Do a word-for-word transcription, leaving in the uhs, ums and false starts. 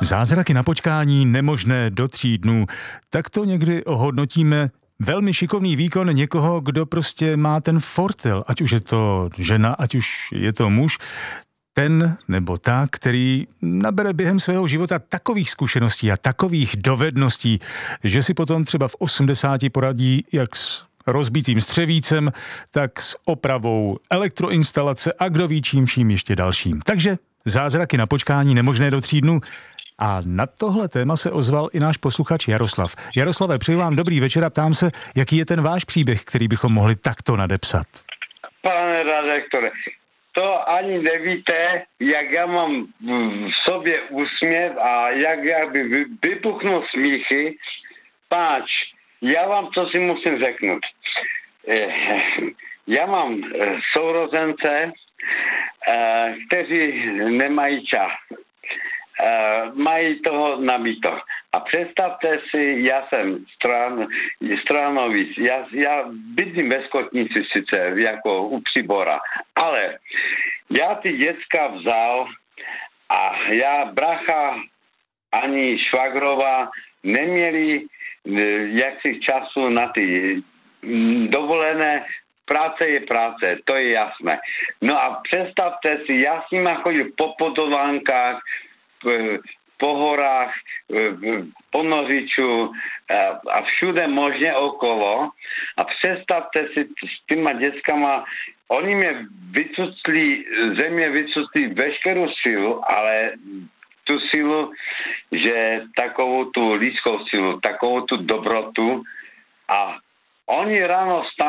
Zázraky na počkání nemožné do tří dnů. Tak to někdy ohodnotíme velmi šikovný výkon někoho, kdo prostě má ten fortel, ať už je to žena, ať už je to muž, ten nebo ta, který nabere během svého života takových zkušeností a takových dovedností, že si potom třeba v osmdesáti poradí jak s rozbitým střevícem, tak s opravou elektroinstalace a kdo ví čím vším ještě dalším. Takže zázraky na počkání nemožné do tří dnů. A na tohle téma se ozval i náš posluchač Jaroslav. Jaroslave, přeji vám dobrý večer a ptám se, jaký je ten váš příběh, který bychom mohli takto nadepsat. Pane redaktore, to ani nevíte, jak já mám v sobě úsměv a jak já by vypuchnul smíchy. Páč, já vám to si musím řeknout. Já mám sourozence, kteří nemají čas. Uh, mají toho nabito. A představte si, já jsem stran, stranovic, já, já bydlím ve Skotnici sice, jako u Přibora, ale já ty děcka vzal a já, bracha, ani švagrova neměli jaksi času na ty dovolené. Práce je práce, to je jasné. No a představte si, já s nima chodil po podovánkách, po horách, po Nořiču a všude možně okolo. A představte si s těma dětskama, oni mě vycucli, země vycucli veškerou sílu, ale tu sílu, že takovou tu lidskou sílu, takovou tu dobrotu a oni ráno stanou